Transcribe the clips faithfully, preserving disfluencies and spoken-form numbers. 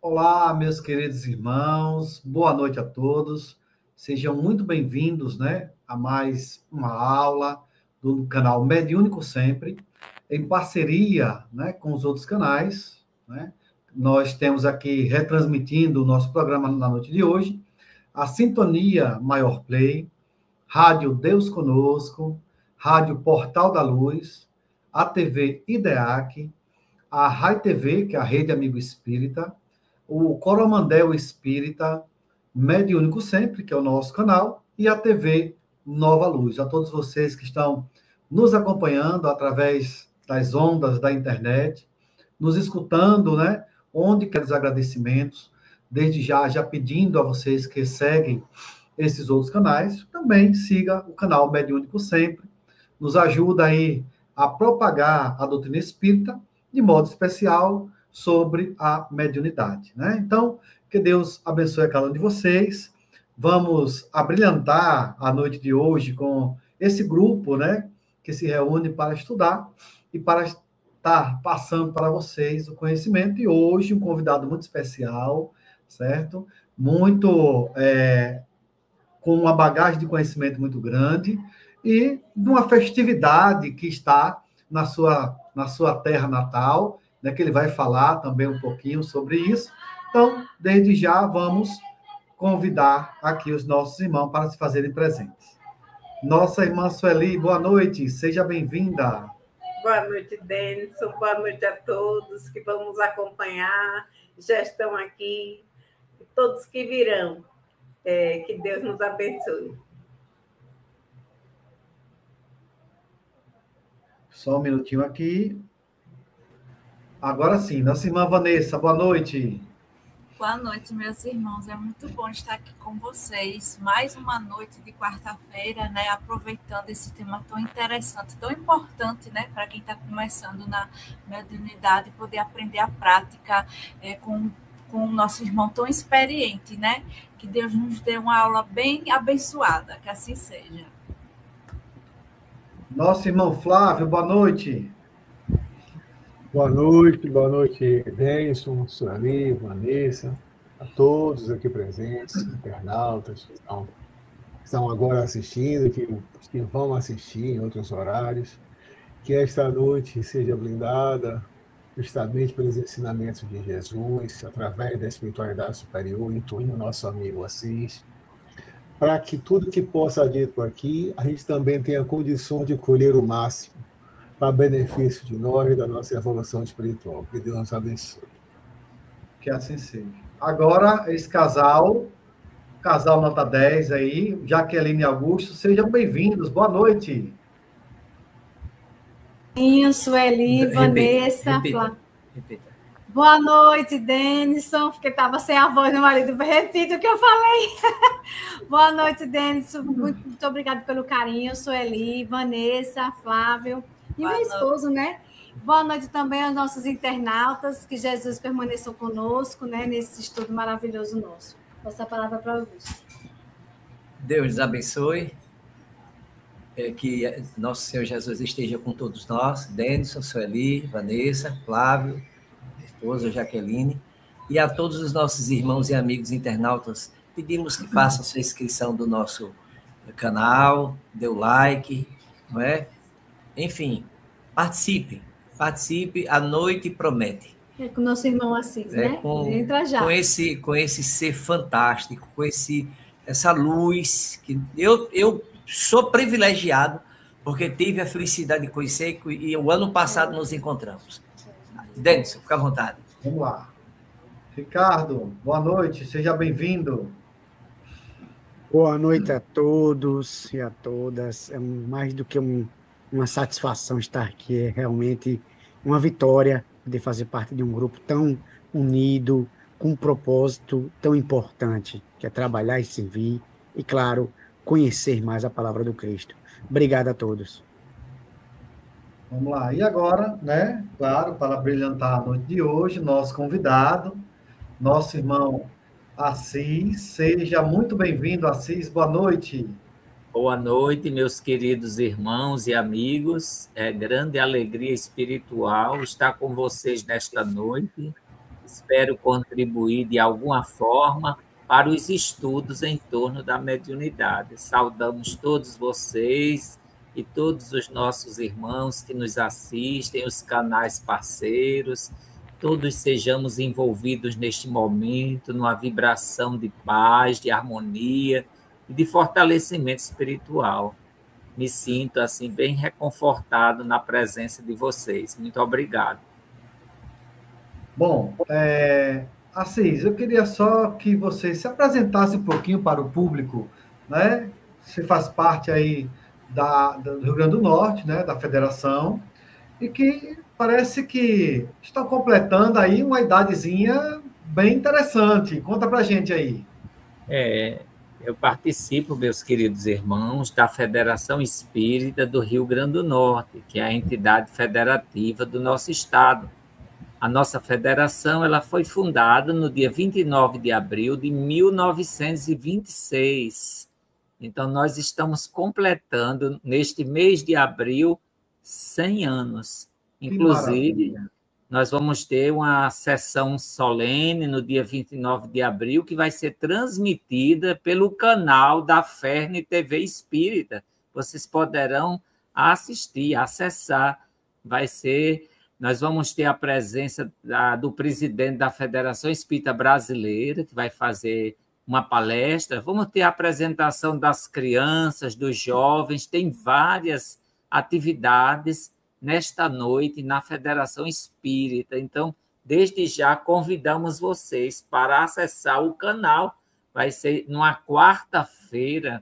Olá, meus queridos irmãos, boa noite a todos. Sejam muito bem-vindos, né, a mais uma aula do canal Mediúnico Sempre, em parceria, né, com os outros canais, né? Nós temos aqui retransmitindo o nosso programa na noite de hoje, a Sintonia Maior Play, Rádio Deus Conosco, Rádio Portal da Luz, a T V IDEAC, a Rai T V, que é a Rede Amigo Espírita, o Coromandel Espírita, Mediúnico Sempre, que é o nosso canal, e a T V Nova Luz. A todos vocês que estão nos acompanhando através das ondas da internet, nos escutando, né? Onde quer os agradecimentos, desde já, já pedindo a vocês que seguem esses outros canais, também siga o canal Mediúnico Sempre, nos ajuda aí a propagar a doutrina espírita, de modo especial, sobre a mediunidade, né? Então, que Deus abençoe a cada um de vocês. Vamos abrilhantar a noite de hoje com esse grupo, né, que se reúne para estudar e para estar passando para vocês o conhecimento. E hoje um convidado muito especial, certo? Muito é, com uma bagagem de conhecimento muito grande e de uma festividade que está na sua, na sua terra natal, né, que ele vai falar também um pouquinho sobre isso. Então, desde já, vamos convidar aqui os nossos irmãos para se fazerem presentes. Nossa irmã Sueli, boa noite, seja bem-vinda. Boa noite, Denison, boa noite a todos que vão nos acompanhar, já estão aqui, todos que virão. É, que Deus nos abençoe. Só um minutinho aqui. Agora sim, nossa irmã Vanessa, boa noite. Boa noite, meus irmãos. É muito bom estar aqui com vocês. Mais uma noite de quarta-feira, né? Aproveitando esse tema tão interessante, tão importante, né? Para quem está começando na mediunidade, poder aprender a prática é, com com o nosso irmão tão experiente, né? Que Deus nos dê uma aula bem abençoada, que assim seja. Nosso irmão Flávio, boa noite. Boa noite, boa noite, Denison, Sueli, Vanessa, a todos aqui presentes, internautas que estão, que estão agora assistindo, que, que vão assistir em outros horários. Que esta noite seja blindada justamente pelos ensinamentos de Jesus, através da espiritualidade superior, intuindo o nosso amigo Assis, para que tudo que possa ser dito aqui, a gente também tenha condições de colher o máximo, para benefício de nós e da nossa evolução espiritual. Que Deus nos abençoe. Que assim seja. Agora, esse casal, casal nota dez aí, Jaqueline e Augusto, sejam bem-vindos, boa noite. Sueli, Vanessa, repita, Flá... repita. Boa noite, Denison, porque estava sem a voz do marido. Repita o que eu falei. Boa noite, Denison. Muito, muito obrigada pelo carinho, Sueli, Vanessa, Flávio e Boa meu noite. esposo, né? Boa noite também aos nossos internautas, que Jesus permaneçam conosco, né, nesse estudo maravilhoso nosso. Vou passar a palavra para o Augusto. Deus lhes abençoe. É, que nosso Senhor Jesus esteja com todos nós, Denison, Sueli, Vanessa, Flávio, esposa Jaqueline, e a todos os nossos irmãos e amigos internautas, pedimos que façam sua inscrição do nosso canal, dê o like, não é? Enfim, participe, participe, a noite promete. É com o nosso irmão Assis, é, né? Com, Entra já. Com esse, com esse ser fantástico, com esse, essa luz, que eu... eu sou privilegiado, porque tive a felicidade de conhecer e o ano passado nos encontramos. Denison, fica à vontade. Vamos lá. Ricardo, boa noite, seja bem-vindo. Boa noite a todos e a todas. É mais do que um, uma satisfação estar aqui, é realmente uma vitória de fazer parte de um grupo tão unido, com um propósito tão importante, que é trabalhar e servir, e claro, conhecer mais a palavra do Cristo. Obrigado a todos. Vamos lá. E agora, né, claro, para brilhantar a noite de hoje, nosso convidado, nosso irmão Assis. Seja muito bem-vindo, Assis. Boa noite. Boa noite, meus queridos irmãos e amigos. É grande alegria espiritual estar com vocês nesta noite. espero contribuir de alguma forma para os estudos em torno da mediunidade. Saudamos todos vocês e todos os nossos irmãos que nos assistem, os canais parceiros, todos sejamos envolvidos neste momento, numa vibração de paz, de harmonia e de fortalecimento espiritual. Me sinto, assim, bem reconfortado na presença de vocês. Muito obrigado. Bom, é, Assis, eu queria só que você se apresentasse um pouquinho para o público, né? Você faz parte aí da, do Rio Grande do Norte, né? Da federação, e que parece que estão completando aí uma idadezinha bem interessante. Conta pra gente aí. É, eu participo, meus queridos irmãos, da Federação Espírita do Rio Grande do Norte, que é a entidade federativa do nosso estado. A nossa federação ela foi fundada no dia vinte e nove de abril de mil novecentos e vinte e seis. Então, nós estamos completando, neste mês de abril, cem anos. Inclusive, nós vamos ter uma sessão solene no dia vinte e nove de abril, que vai ser transmitida pelo canal da Ferne T V Espírita. Vocês poderão assistir, acessar. Vai ser... Nós vamos ter a presença da, do presidente da Federação Espírita Brasileira, que vai fazer uma palestra. Vamos ter a apresentação das crianças, dos jovens. Tem várias atividades nesta noite na Federação Espírita. Então, desde já, convidamos vocês para acessar o canal. Vai ser numa quarta-feira,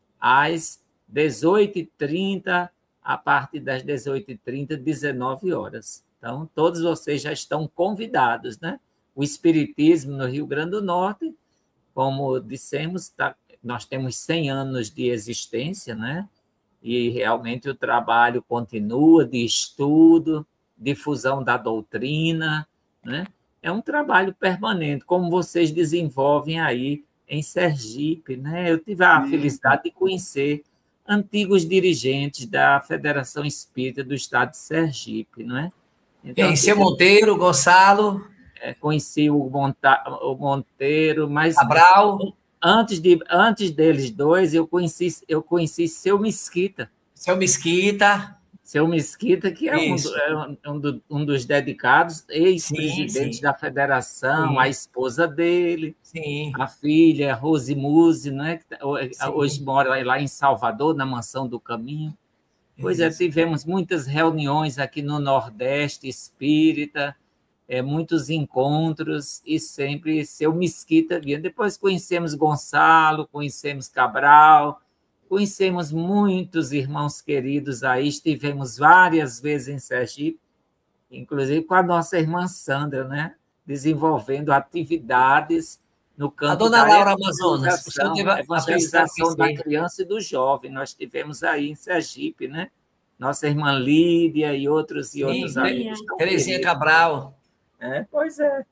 às dezoito e trinta, a partir das dezoito e trinta, dezenove horas. Então, todos vocês já estão convidados, né? O Espiritismo no Rio Grande do Norte, como dissemos, tá, nós temos cem anos de existência, né? E realmente o trabalho continua de estudo, difusão da doutrina, né? É um trabalho permanente, como vocês desenvolvem aí em Sergipe, né? Eu tive a felicidade de conhecer antigos dirigentes da Federação Espírita do Estado de Sergipe, não é? Então, e seu Monteiro, Gonçalo? É, conheci o, Monta, o Monteiro, mas Cabral. Antes, de, antes deles dois, eu conheci, eu conheci seu Mesquita. Seu Mesquita. Seu Mesquita, que é, um, é um, do, um dos dedicados, ex-presidente da federação, sim. A esposa dele, sim. A filha, Rose Muse, né? Hoje mora lá em Salvador, na Mansão do Caminho. Pois é, tivemos muitas reuniões aqui no Nordeste Espírita, é, muitos encontros, e sempre seu Mesquita vinha. Depois conhecemos Gonçalo, conhecemos Cabral, conhecemos muitos irmãos queridos aí, estivemos várias vezes em Sergipe, inclusive com a nossa irmã Sandra, né? Desenvolvendo atividades no campo a dona da Laura Amazonas, evangelização da criança e do jovem. Nós tivemos aí em Sergipe, né? Nossa irmã Lídia e outros e Sim, outros amigos. Terezinha Cabral. É, pois é.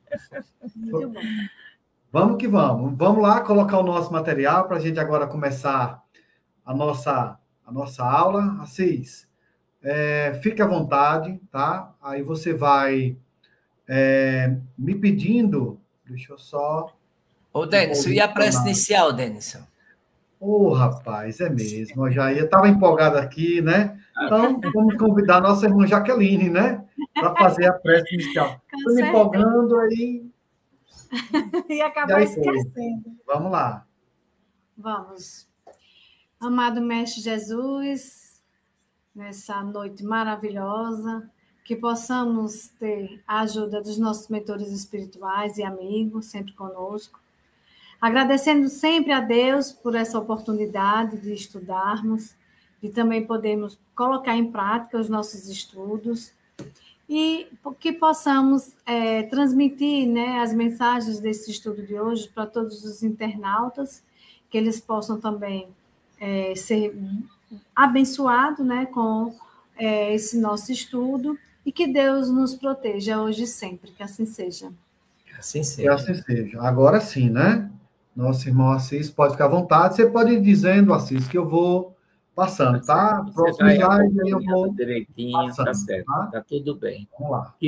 Muito bom. Vamos que vamos. Vamos lá colocar o nosso material para a gente agora começar a nossa, a nossa aula. Assis, é, fique à vontade, tá? Aí você vai é, me pedindo... Deixa eu só... Ô, Denison, e a prece inicial, Denison? Ô, oh, rapaz, é mesmo. Eu já ia... Estava empolgado aqui, né? Então, vamos convidar a nossa irmã Jaqueline, né? Para fazer a prece inicial. Estou me empolgando aí... e acabar e esquecendo. Vamos lá. Vamos. Amado Mestre Jesus, nessa noite maravilhosa, que possamos ter a ajuda dos nossos mentores espirituais e amigos, sempre conosco. Agradecendo sempre a Deus por essa oportunidade de estudarmos, de também podermos colocar em prática os nossos estudos, e que possamos é, transmitir, né, as mensagens desse estudo de hoje para todos os internautas, que eles possam também é, ser abençoados, né, com é, esse nosso estudo, e que Deus nos proteja hoje e sempre, que assim seja. Que assim seja. Que assim seja. Agora sim, né? Nosso irmão Assis, pode ficar à vontade. Você pode ir dizendo, Assis, que eu vou passando, tá? Você próximo slide, aí eu vou direitinho, passando, tá certo, tá? Tá tudo bem. Vamos lá.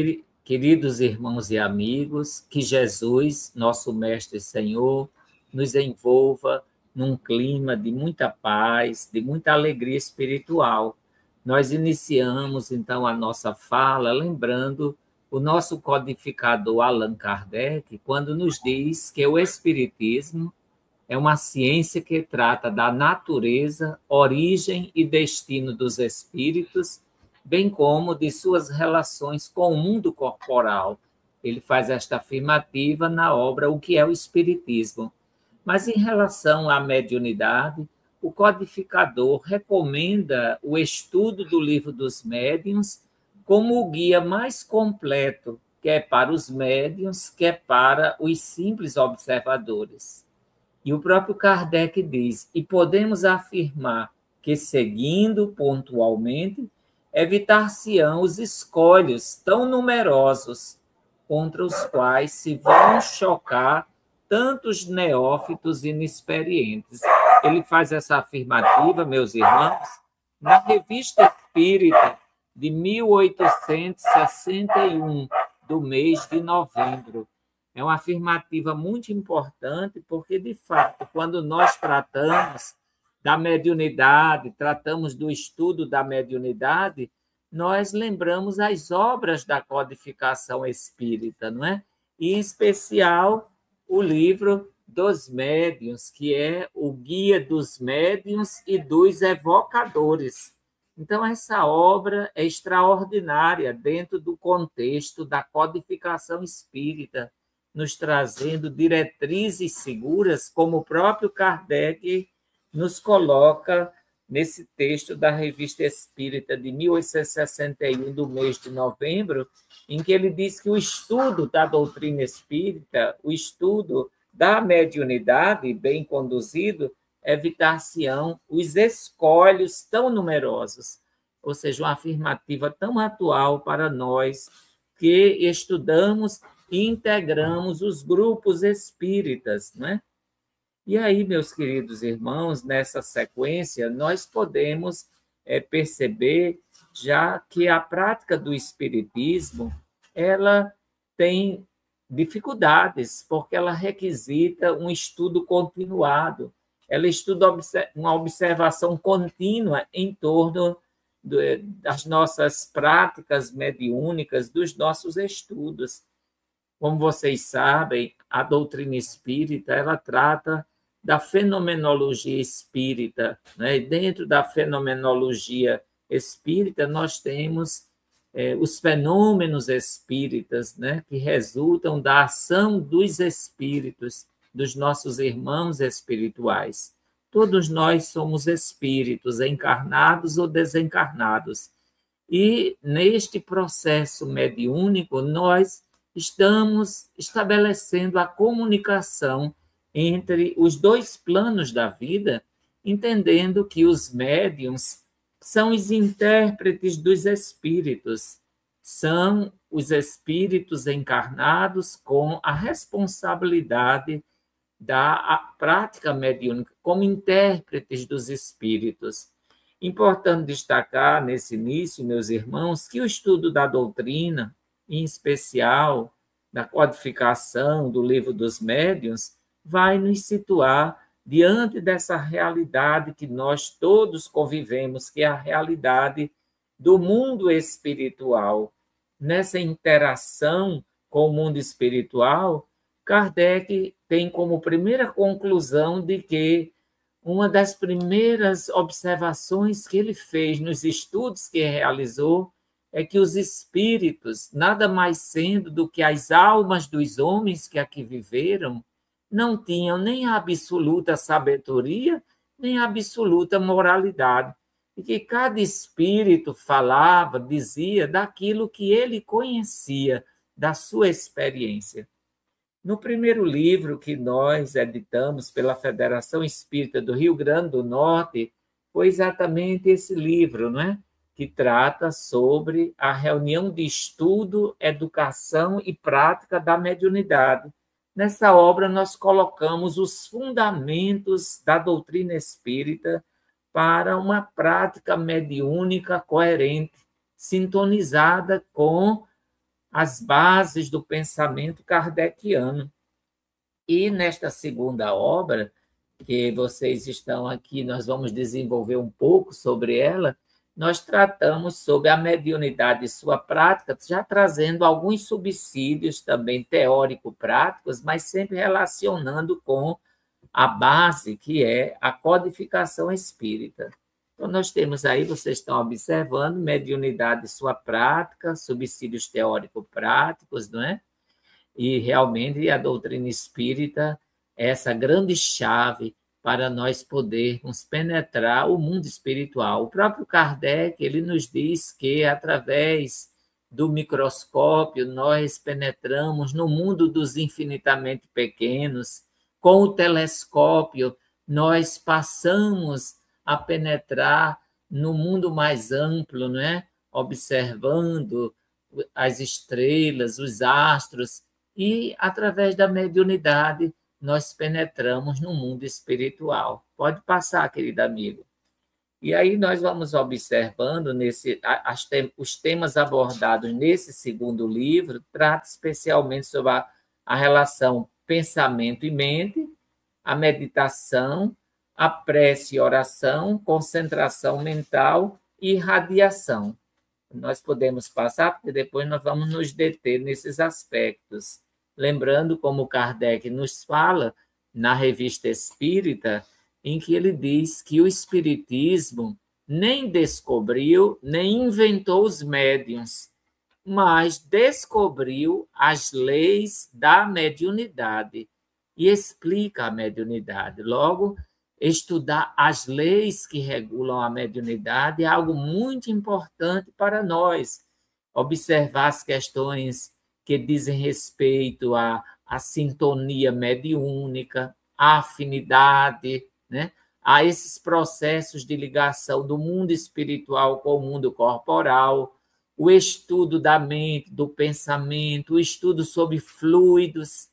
Queridos irmãos e amigos, que Jesus, nosso Mestre e Senhor, nos envolva num clima de muita paz, de muita alegria espiritual. Nós iniciamos, então, a nossa fala lembrando o nosso codificador Allan Kardec, quando nos diz que o Espiritismo é uma ciência que trata da natureza, origem e destino dos espíritos, bem como de suas relações com o mundo corporal. Ele faz esta afirmativa na obra O que é o Espiritismo. Mas, em relação à mediunidade, o codificador recomenda o estudo do Livro dos Médiuns como o guia mais completo, quer para os médiuns, quer para os simples observadores. E o próprio Kardec diz, e podemos afirmar que, seguindo pontualmente, evitar-se-ão os escolhos tão numerosos contra os quais se vão chocar tantos neófitos inexperientes. Ele faz essa afirmativa, meus irmãos, na Revista Espírita de mil oitocentos e sessenta e um, do mês de novembro. É uma afirmativa muito importante, porque, de fato, quando nós tratamos da mediunidade, tratamos do estudo da mediunidade, nós lembramos as obras da codificação espírita, não é? E, em especial, o livro dos médiuns, que é o Guia dos Médiuns e dos Evocadores. Então, essa obra é extraordinária dentro do contexto da codificação espírita, nos trazendo diretrizes seguras, como o próprio Kardec nos coloca nesse texto da Revista Espírita de mil oitocentos e sessenta e um, do mês de novembro, em que ele diz que o estudo da doutrina espírita, o estudo da mediunidade, bem conduzido, evitar-se-ão os escolhos tão numerosos, ou seja, uma afirmativa tão atual para nós que estudamos e integramos os grupos espíritas, não é? E aí, meus queridos irmãos, nessa sequência, nós podemos é, perceber já que a prática do espiritismo ela tem dificuldades, porque ela requisita um estudo continuado, ela estuda uma observação contínua em torno das nossas práticas mediúnicas, dos nossos estudos. Como vocês sabem, a doutrina espírita ela trata da fenomenologia espírita, né? E dentro da fenomenologia espírita, nós temos é, os fenômenos espíritas, né? Que resultam da ação dos espíritos, dos nossos irmãos espirituais. Todos nós somos espíritos, encarnados ou desencarnados. E, neste processo mediúnico, nós estamos estabelecendo a comunicação entre os dois planos da vida, entendendo que os médiuns são os intérpretes dos espíritos, são os espíritos encarnados com a responsabilidade da prática mediúnica, como intérpretes dos espíritos. Importante destacar nesse início, meus irmãos, que o estudo da doutrina, em especial da codificação do Livro dos Médiuns, vai nos situar diante dessa realidade que nós todos convivemos, que é a realidade do mundo espiritual. Nessa interação com o mundo espiritual, Kardec tem como primeira conclusão de que uma das primeiras observações que ele fez nos estudos que realizou é que os espíritos, nada mais sendo do que as almas dos homens que aqui viveram, não tinham nem a absoluta sabedoria, nem a absoluta moralidade. E que cada espírito falava, dizia daquilo que ele conhecia, da sua experiência. No primeiro livro que nós editamos pela Federação Espírita do Rio Grande do Norte, foi exatamente esse livro, não é? Que trata sobre a reunião de estudo, educação e prática da mediunidade. Nessa obra, nós colocamos os fundamentos da doutrina espírita para uma prática mediúnica coerente, sintonizada com as bases do pensamento kardeciano. E nesta segunda obra, que vocês estão aqui, nós vamos desenvolver um pouco sobre ela, nós tratamos sobre a mediunidade e sua prática, já trazendo alguns subsídios também teórico-práticos, mas sempre relacionando com a base, que é a codificação espírita. Então, nós temos aí, vocês estão observando, mediunidade e sua prática, subsídios teórico-práticos, não é? E, realmente, a doutrina espírita é essa grande chave para nós podermos penetrar o mundo espiritual. O próprio Kardec, ele nos diz que, através do microscópio, nós penetramos no mundo dos infinitamente pequenos. Com o telescópio, nós passamos a penetrar no mundo mais amplo, não é? Observando as estrelas, os astros, e, através da mediunidade, nós penetramos no mundo espiritual. Pode passar, querido amigo. E aí nós vamos observando nesse, as, os temas abordados nesse segundo livro, trata especialmente sobre a, a relação pensamento e mente, a meditação, a prece e oração, concentração mental e radiação. Nós podemos passar, porque depois nós vamos nos deter nesses aspectos. Lembrando, como Kardec nos fala na Revista Espírita, em que ele diz que o Espiritismo nem descobriu, nem inventou os médiuns, mas descobriu as leis da mediunidade e explica a mediunidade. Logo, estudar as leis que regulam a mediunidade é algo muito importante para nós. Observar as questões que dizem respeito à, à sintonia mediúnica, à afinidade, né? A esses processos de ligação do mundo espiritual com o mundo corporal, o estudo da mente, do pensamento, o estudo sobre fluidos,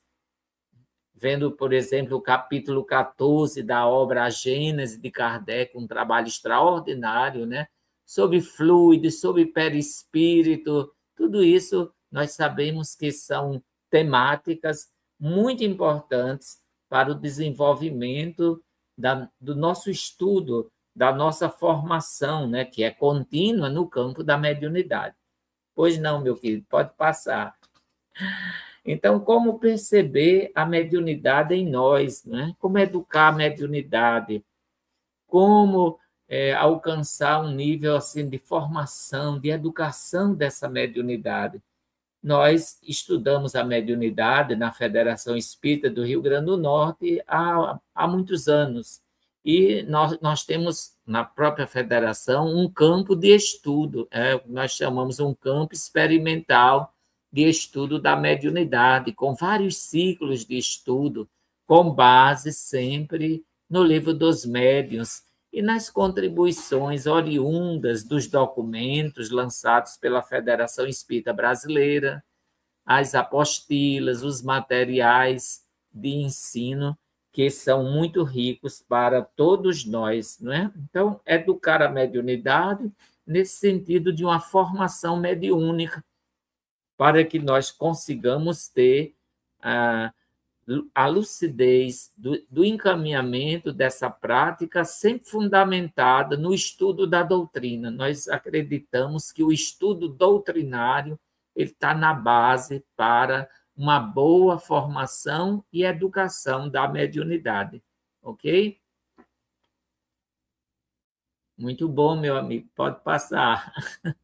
vendo, por exemplo, o capítulo quatorze da obra A Gênese de Kardec, um trabalho extraordinário, né? Sobre fluidos, sobre perispírito, tudo isso nós sabemos que são temáticas muito importantes para o desenvolvimento da, do nosso estudo, da nossa formação, né, que é contínua no campo da mediunidade. Pois não, meu querido, pode passar. Então, como perceber a mediunidade em nós, né? Como educar a mediunidade? Como é, alcançar um nível assim, de formação, de educação dessa mediunidade? Nós estudamos a mediunidade na Federação Espírita do Rio Grande do Norte há, há muitos anos. E nós, nós temos, na própria federação, um campo de estudo, é, nós chamamos um campo experimental de estudo da mediunidade, com vários ciclos de estudo, com base sempre no Livro dos Médiuns e nas contribuições oriundas dos documentos lançados pela Federação Espírita Brasileira, as apostilas, os materiais de ensino, que são muito ricos para todos nós, não é? Então, educar a mediunidade nesse sentido de uma formação mediúnica, para que nós consigamos ter a, a lucidez do, do encaminhamento dessa prática, sempre fundamentada no estudo da doutrina. Nós acreditamos que o estudo doutrinário está na base para uma boa formação e educação da mediunidade, ok? Muito bom, meu amigo, pode passar.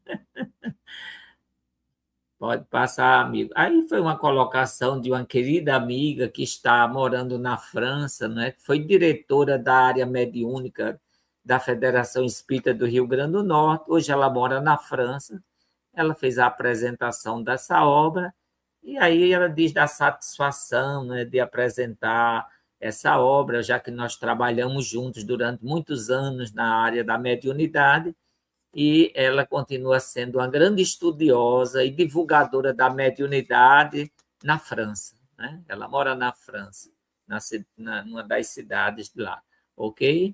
Pode passar, amigo. Aí foi uma colocação de uma querida amiga que está morando na França, né? Foi diretora da área mediúnica da Federação Espírita do Rio Grande do Norte. Hoje ela mora na França. Ela fez a apresentação dessa obra e aí ela diz da satisfação, né, de apresentar essa obra, já que nós trabalhamos juntos durante muitos anos na área da mediunidade. E ela continua sendo uma grande estudiosa e divulgadora da mediunidade na França, né? Ela mora na França, na, na, numa das cidades de lá, ok?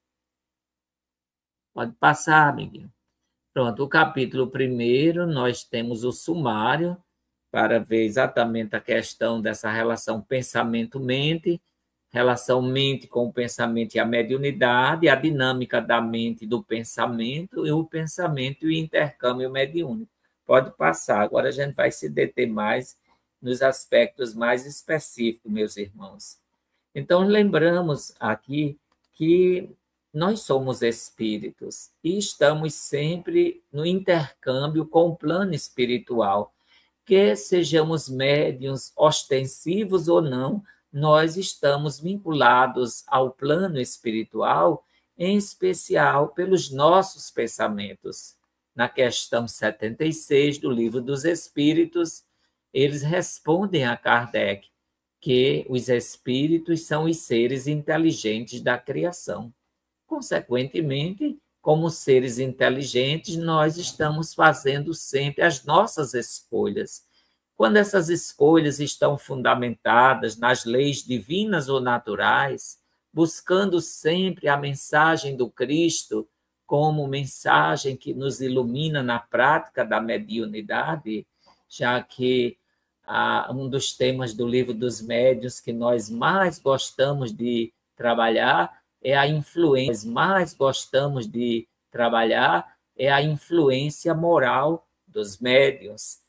Pode passar, amiguinho. Pronto, o capítulo primeiro, nós temos o sumário, para ver exatamente a questão dessa relação pensamento-mente, relação mente com o pensamento e a mediunidade, a dinâmica da mente e do pensamento, e o pensamento e o intercâmbio mediúnico. Pode passar, agora a gente vai se deter mais nos aspectos mais específicos, meus irmãos. Então, lembramos aqui que nós somos espíritos e estamos sempre no intercâmbio com o plano espiritual. Que sejamos médiuns ostensivos ou não, nós estamos vinculados ao plano espiritual, em especial pelos nossos pensamentos. Na questão setenta e seis do Livro dos Espíritos, eles respondem a Kardec que os espíritos são os seres inteligentes da criação. Consequentemente, como seres inteligentes, nós estamos fazendo sempre as nossas escolhas. Quando essas escolhas estão fundamentadas nas leis divinas ou naturais, buscando sempre a mensagem do Cristo como mensagem que nos ilumina na prática da mediunidade, já que ah, um dos temas do Livro dos Médiuns que nós mais gostamos de trabalhar é a influência, mais gostamos de trabalhar é a influência moral dos médiuns.